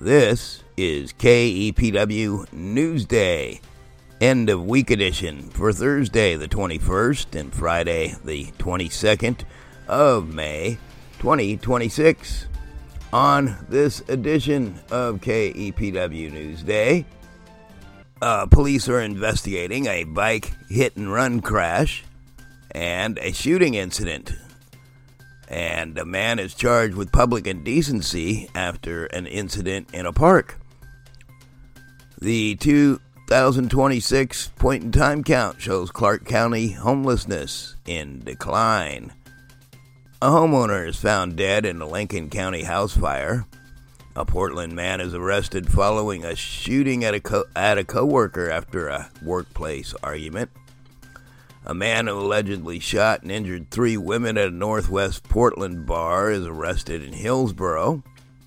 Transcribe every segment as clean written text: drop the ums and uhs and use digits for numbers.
This is KEPW Newsday, end of week edition for Thursday the 21st and Friday the 22nd of May 2026. On this edition of KEPW Newsday, police are investigating a bike hit-and-run crash and a shooting incident. And a man is charged with public indecency after an incident in a park. The 2026 point-in-time count shows Clark County homelessness in decline. A homeowner is found dead in a Lincoln County house fire. A Portland man is arrested following a shooting at a coworker after a workplace argument. A man who allegedly shot and injured 3 women at a Northwest Portland bar is arrested in Hillsboro.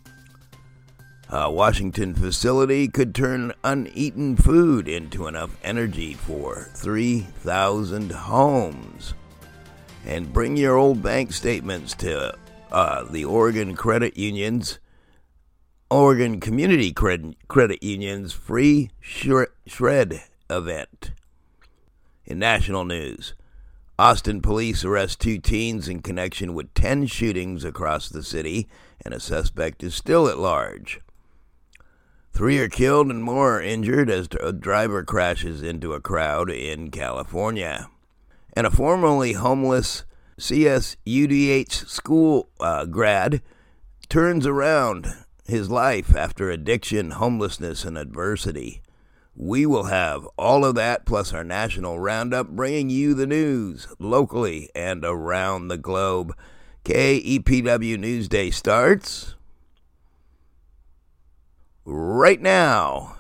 A Washington facility could turn uneaten food into enough energy for 3,000 homes. And bring your old bank statements to the Oregon Community Credit Union's free shred event. In national news, Austin police arrest 2 teens in connection with 10 shootings across the city, and a suspect is still at large. 3 are killed and more are injured as a driver crashes into a crowd in California. And a formerly homeless CSUDH school grad turns around his life after addiction, homelessness, and adversity. We will have all of that plus our national roundup bringing you the news locally and around the globe. KEPW Newsday starts right now.